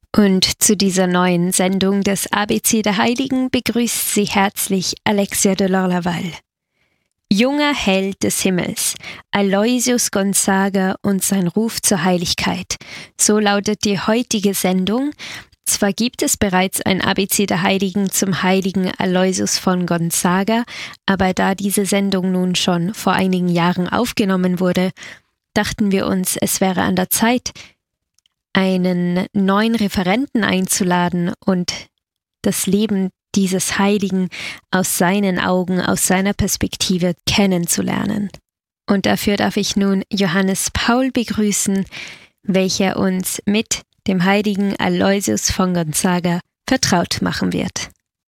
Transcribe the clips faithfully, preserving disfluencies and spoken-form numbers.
Und zu dieser neuen Sendung des A B C der Heiligen begrüßt Sie herzlich Alexia de Lorlaval. Junger Held des Himmels, Aloysius Gonzaga und sein Ruf zur Heiligkeit. So lautet die heutige Sendung. Zwar gibt es bereits ein A B C der Heiligen zum heiligen Aloysius von Gonzaga, aber da diese Sendung nun schon vor einigen Jahren aufgenommen wurde, dachten wir uns, es wäre an der Zeit, einen neuen Referenten einzuladen und das Leben dieses Heiligen aus seinen Augen, aus seiner Perspektive kennenzulernen. Und dafür darf ich nun Johannes Paul begrüßen, welcher uns mit dem heiligen Aloysius von Gonzaga vertraut machen wird.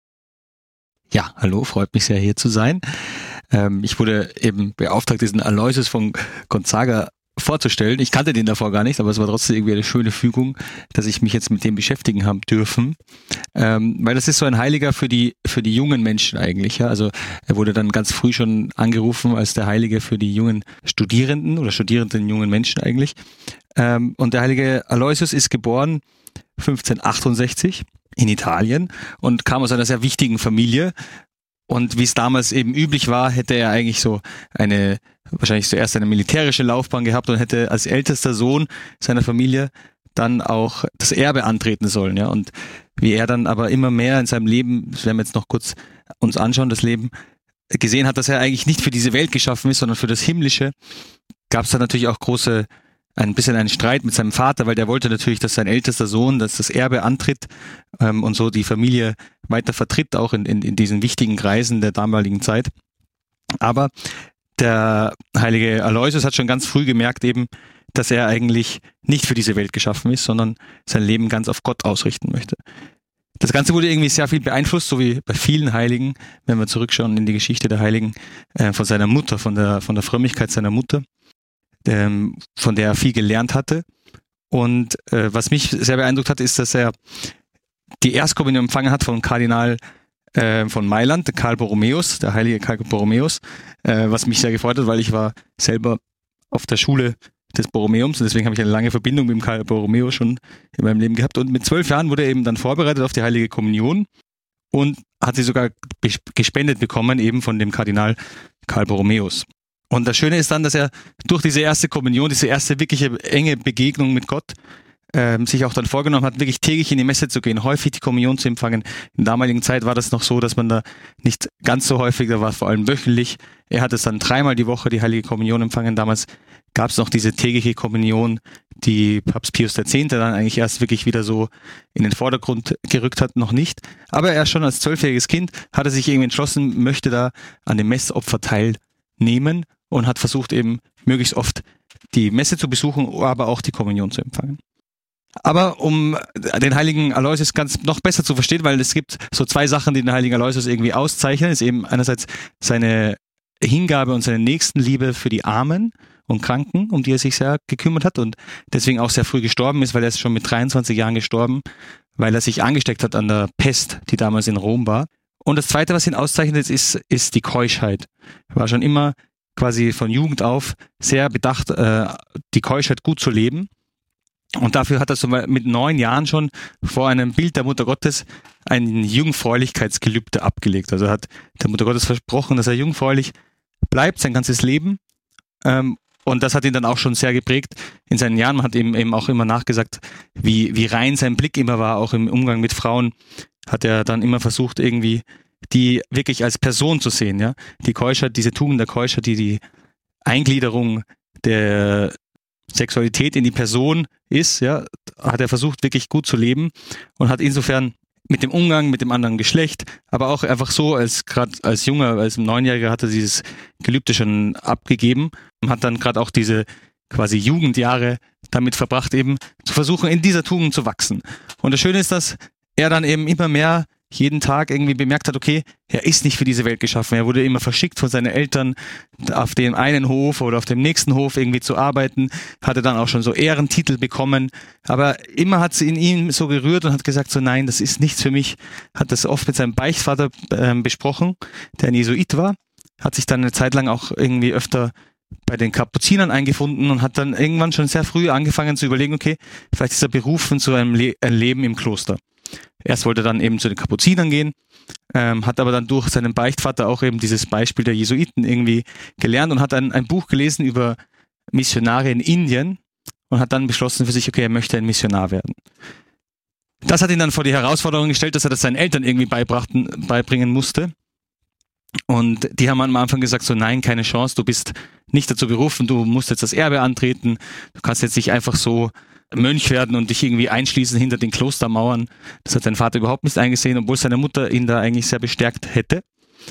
Ja, hallo, freut mich sehr, hier zu sein. Ähm, ich wurde eben beauftragt, diesen Aloysius von Gonzaga vorzustellen. Ich kannte den davor gar nicht, aber es war trotzdem irgendwie eine schöne Fügung, dass ich mich jetzt mit dem beschäftigen haben dürfen. Ähm, weil das ist so ein Heiliger für die für die jungen Menschen eigentlich. Ja? Also er wurde dann ganz früh schon angerufen als der Heilige für die jungen Studierenden oder studierenden jungen Menschen eigentlich. Ähm, und der heilige Aloysius ist geboren fünfzehnhundertachtundsechzig in Italien und kam aus einer sehr wichtigen Familie. Und wie es damals eben üblich war, hätte er eigentlich so eine, wahrscheinlich zuerst eine militärische Laufbahn gehabt und hätte als ältester Sohn seiner Familie dann auch das Erbe antreten sollen, ja. Und wie er dann aber immer mehr in seinem Leben, das werden wir jetzt noch kurz uns anschauen, das Leben, gesehen hat, dass er eigentlich nicht für diese Welt geschaffen ist, sondern für das Himmlische, gab es dann natürlich auch große, ein bisschen einen Streit mit seinem Vater, weil der wollte natürlich, dass sein ältester Sohn, dass das Erbe antritt ähm, und so die Familie weiter vertritt, auch in, in, in diesen wichtigen Kreisen der damaligen Zeit. Aber der heilige Aloysius hat schon ganz früh gemerkt eben, dass er eigentlich nicht für diese Welt geschaffen ist, sondern sein Leben ganz auf Gott ausrichten möchte. Das Ganze wurde irgendwie sehr viel beeinflusst, so wie bei vielen Heiligen, wenn wir zurückschauen in die Geschichte der Heiligen, äh, von seiner Mutter, von der, von der Frömmigkeit seiner Mutter, ähm, von der er viel gelernt hatte. Und äh, was mich sehr beeindruckt hat, ist, dass er die Erstkommunion empfangen hat von Kardinal äh, von Mailand, Karl Borromäus, der heilige Karl Borromäus, äh, was mich sehr gefreut hat, weil ich war selber auf der Schule des Borromäums und deswegen habe ich eine lange Verbindung mit dem Karl Borromäus schon in meinem Leben gehabt. Und mit zwölf Jahren wurde er eben dann vorbereitet auf die heilige Kommunion und hat sie sogar gespendet bekommen, eben von dem Kardinal Karl Borromäus. Und das Schöne ist dann, dass er durch diese erste Kommunion, diese erste wirkliche enge Begegnung mit Gott, ähm, sich auch dann vorgenommen hat, wirklich täglich in die Messe zu gehen, häufig die Kommunion zu empfangen. In der damaligen Zeit war das noch so, dass man da nicht ganz so häufig, da war es vor allem wöchentlich. Er hat es dann dreimal die Woche, die heilige Kommunion empfangen. Damals gab es noch diese tägliche Kommunion, die Papst Pius der Zehnte dann eigentlich erst wirklich wieder so in den Vordergrund gerückt hat, noch nicht. Aber er schon als zwölfjähriges Kind hat er sich irgendwie entschlossen, möchte da an dem Messopfer teilnehmen und hat versucht eben möglichst oft die Messe zu besuchen, aber auch die Kommunion zu empfangen. Aber um den heiligen Aloysius ganz noch besser zu verstehen, weil es gibt so zwei Sachen, die den heiligen Aloysius irgendwie auszeichnen, ist eben einerseits seine Hingabe und seine Nächstenliebe für die Armen und Kranken, um die er sich sehr gekümmert hat und deswegen auch sehr früh gestorben ist, weil er ist schon mit dreiundzwanzig Jahren gestorben, weil er sich angesteckt hat an der Pest, die damals in Rom war. Und das Zweite, was ihn auszeichnet, ist, ist die Keuschheit. Er war schon immer quasi von Jugend auf sehr bedacht, äh, die Keuschheit gut zu leben. Und dafür hat er so mit neun Jahren schon vor einem Bild der Mutter Gottes ein Jungfräulichkeitsgelübde abgelegt. Also hat der Mutter Gottes versprochen, dass er jungfräulich bleibt, sein ganzes Leben. Ähm, und das hat ihn dann auch schon sehr geprägt in seinen Jahren. Man hat ihm eben auch immer nachgesagt, wie, wie rein sein Blick immer war, auch im Umgang mit Frauen. Hat er dann immer versucht, irgendwie die wirklich als Person zu sehen. Ja, die Keuschheit, diese Tugend der Keuschheit, die die Eingliederung der Sexualität in die Person ist, ja, hat er versucht, wirklich gut zu leben und hat insofern mit dem Umgang mit dem anderen Geschlecht, aber auch einfach so, als gerade als Junger, als Neunjähriger hat er dieses Gelübde schon abgegeben und hat dann gerade auch diese quasi Jugendjahre damit verbracht, eben zu versuchen, in dieser Tugend zu wachsen. Und das Schöne ist, dass er dann eben immer mehr jeden Tag irgendwie bemerkt hat, okay, er ist nicht für diese Welt geschaffen. Er wurde immer verschickt von seinen Eltern auf dem einen Hof oder auf dem nächsten Hof irgendwie zu arbeiten, hatte dann auch schon so Ehrentitel bekommen, aber immer hat sie in ihm so gerührt und hat gesagt so, nein, das ist nichts für mich, hat das oft mit seinem Beichtvater äh, besprochen, der ein Jesuit war, hat sich dann eine Zeit lang auch irgendwie öfter bei den Kapuzinern eingefunden und hat dann irgendwann schon sehr früh angefangen zu überlegen, okay, vielleicht ist er berufen zu einem Le- ein Leben im Kloster. Erst wollte er dann eben zu den Kapuzinern gehen, ähm, hat aber dann durch seinen Beichtvater auch eben dieses Beispiel der Jesuiten irgendwie gelernt und hat ein, ein Buch gelesen über Missionare in Indien und hat dann beschlossen für sich, okay, er möchte ein Missionar werden. Das hat ihn dann vor die Herausforderung gestellt, dass er das seinen Eltern irgendwie beibrachten, beibringen musste. Und die haben am Anfang gesagt, so nein, keine Chance, du bist nicht dazu berufen, du musst jetzt das Erbe antreten, du kannst jetzt nicht einfach so Mönch werden und dich irgendwie einschließen hinter den Klostermauern. Das hat sein Vater überhaupt nicht eingesehen, obwohl seine Mutter ihn da eigentlich sehr bestärkt hätte.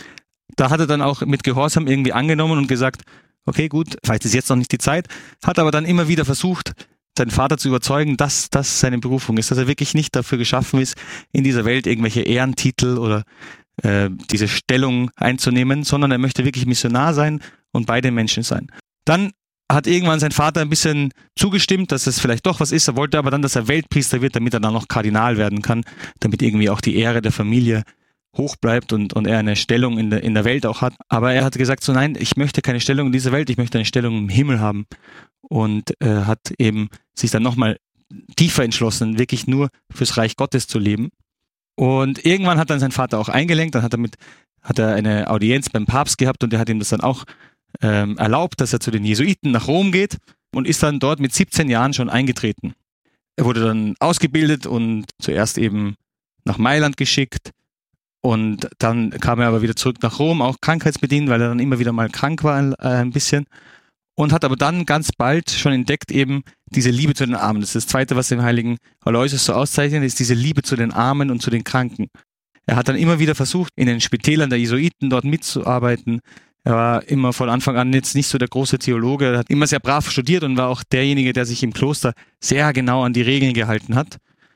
Da hat er dann auch mit Gehorsam irgendwie angenommen und gesagt, okay, gut, vielleicht ist jetzt noch nicht die Zeit, hat aber dann immer wieder versucht, seinen Vater zu überzeugen, dass das seine Berufung ist, dass er wirklich nicht dafür geschaffen ist, in dieser Welt irgendwelche Ehrentitel oder äh, diese Stellung einzunehmen, sondern er möchte wirklich Missionar sein und bei den Menschen sein. Dann hat irgendwann sein Vater ein bisschen zugestimmt, dass es vielleicht doch was ist. Er wollte aber dann, dass er Weltpriester wird, damit er dann noch Kardinal werden kann, damit irgendwie auch die Ehre der Familie hoch bleibt und, und er eine Stellung in der, in der Welt auch hat. Aber er hat gesagt, so nein, ich möchte keine Stellung in dieser Welt, ich möchte eine Stellung im Himmel haben. Und äh, hat eben sich dann nochmal tiefer entschlossen, wirklich nur fürs Reich Gottes zu leben. Und irgendwann hat dann sein Vater auch eingelenkt, dann hat er mit, hat er eine Audienz beim Papst gehabt und der hat ihm das dann auch ähm, erlaubt, dass er zu den Jesuiten nach Rom geht und ist dann dort mit siebzehn Jahren schon eingetreten. Er wurde dann ausgebildet und zuerst eben nach Mailand geschickt und dann kam er aber wieder zurück nach Rom, auch krankheitsbedingt, weil er dann immer wieder mal krank war äh, ein bisschen. Und hat aber dann ganz bald schon entdeckt eben diese Liebe zu den Armen. Das ist das Zweite, was den heiligen Aloysius so auszeichnet, ist diese Liebe zu den Armen und zu den Kranken. Er hat dann immer wieder versucht, in den Spitälern der Jesuiten dort mitzuarbeiten. Er war immer von Anfang an jetzt nicht so der große Theologe, er hat immer sehr brav studiert und war auch derjenige, der sich im Kloster sehr genau an die Regeln gehalten hat.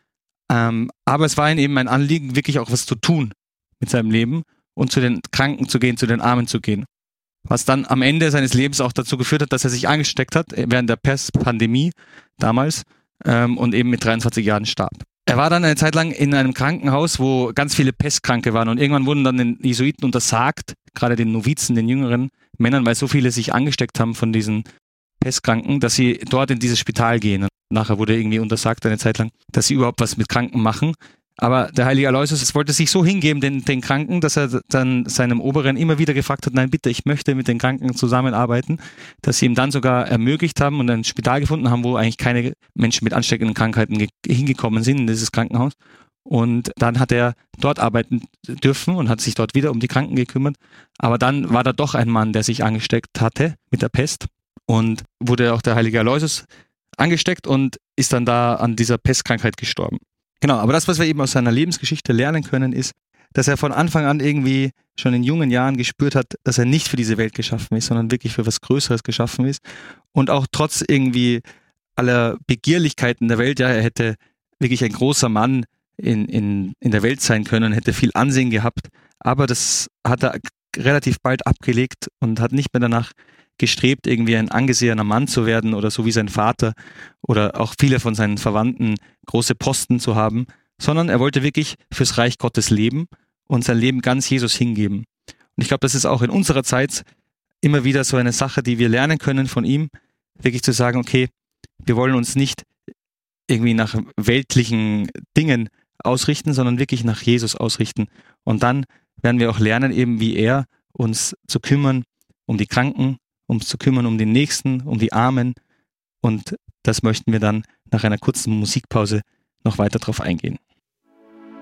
Ähm, aber es war ihm eben ein Anliegen, wirklich auch was zu tun mit seinem Leben und zu den Kranken zu gehen, zu den Armen zu gehen. Was dann am Ende seines Lebens auch dazu geführt hat, dass er sich angesteckt hat während der Pestpandemie damals ähm, und eben mit dreiundzwanzig Jahren starb. Er war dann eine Zeit lang in einem Krankenhaus, wo ganz viele Pestkranke waren und irgendwann wurden dann den Jesuiten untersagt, gerade den Novizen, den jüngeren Männern, weil so viele sich angesteckt haben von diesen Pestkranken, dass sie dort in dieses Spital gehen. Und nachher wurde irgendwie untersagt eine Zeit lang, dass sie überhaupt was mit Kranken machen. Aber der heilige Aloysius wollte sich so hingeben den, den Kranken, dass er dann seinem Oberen immer wieder gefragt hat, nein bitte, ich möchte mit den Kranken zusammenarbeiten, dass sie ihm dann sogar ermöglicht haben und ein Spital gefunden haben, wo eigentlich keine Menschen mit ansteckenden Krankheiten ge- hingekommen sind in dieses Krankenhaus. Und dann hat er dort arbeiten dürfen und hat sich dort wieder um die Kranken gekümmert. Aber dann war da doch ein Mann, der sich angesteckt hatte mit der Pest und wurde auch der heilige Aloysius angesteckt und ist dann da an dieser Pestkrankheit gestorben. Genau, aber das, was wir eben aus seiner Lebensgeschichte lernen können, ist, dass er von Anfang an irgendwie schon in jungen Jahren gespürt hat, dass er nicht für diese Welt geschaffen ist, sondern wirklich für was Größeres geschaffen ist. Und auch trotz irgendwie aller Begierlichkeiten der Welt, ja, er hätte wirklich ein großer Mann in, in, in der Welt sein können, hätte viel Ansehen gehabt, aber das hat er relativ bald abgelegt und hat nicht mehr danach gestrebt, irgendwie ein angesehener Mann zu werden oder so wie sein Vater oder auch viele von seinen Verwandten große Posten zu haben, sondern er wollte wirklich fürs Reich Gottes leben und sein Leben ganz Jesus hingeben. Und ich glaube, das ist auch in unserer Zeit immer wieder so eine Sache, die wir lernen können von ihm, wirklich zu sagen, okay, wir wollen uns nicht irgendwie nach weltlichen Dingen ausrichten, sondern wirklich nach Jesus ausrichten. Und dann werden wir auch lernen, eben wie er, uns zu kümmern um die Kranken, um uns zu kümmern um den Nächsten, um die Armen. Und das möchten wir dann nach einer kurzen Musikpause noch weiter drauf eingehen.